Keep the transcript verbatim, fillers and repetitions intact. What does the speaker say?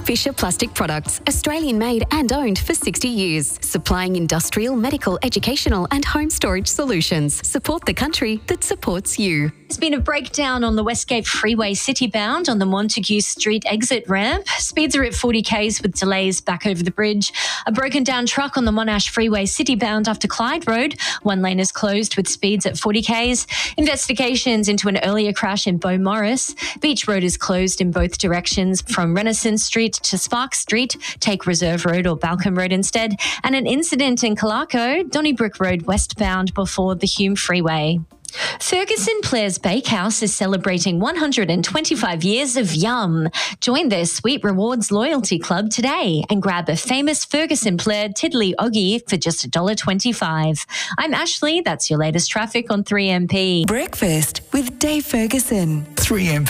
Fisher Plastic Products, Australian made and owned for sixty years, supplying industrial, medical, educational and home storage solutions. Support the country that supports you. There's been a breakdown on the Westgate Freeway citybound on the Montague Street exit ramp. Speeds are at forty kays with delays back over the bridge. A broken down truck on the Monash Freeway citybound after Clyde Road. One lane is closed with speeds at forty kays. Investigations into an earlier crash in Beaumaris. Beach Road is closed in both directions from Renaissance Street to Spark Street. Take Reserve Road or Balcombe Road instead. And an incident in Colaco, Donnybrook Road westbound before the Hume Freeway. Ferguson Players Bakehouse is celebrating one hundred twenty-five years of yum. Join their Sweet Rewards loyalty club today and grab a famous Ferguson Player Tiddly Oggy for just one dollar twenty-five. I'm Ashley. That's your latest traffic on three M P. Breakfast with Dave Ferguson. three M P.